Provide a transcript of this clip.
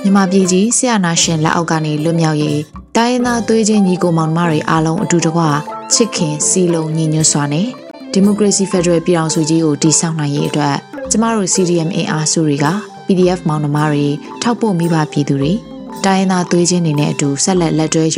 မြန်မာပြည်ကြီးဆရာနာရှင်လက်အောက်ကနေလွတ်မြောက်ရေးတိုင်းရင်းသားသွေးချင်းညီကိုမောင်နှမတွေအားလုံးအတူတကွချစ်ခင်စီလုံးညီညွတ်စွာနဲ့ဒီမိုကရေစီဖက်ဒရယ်ပြည်ထောင်စုကြီးကိုတည်ဆောက်နိုင်ရေးအတွက်ကျမတို့ CDM အင်အားစုတွေက PDF မောင်နှမတွေထောက်ပို့မိဘပြည်သူတွေတိုင်းရင်းသားသွေးချင်းတွေနဲ့အတူဆက်လက်တွဲ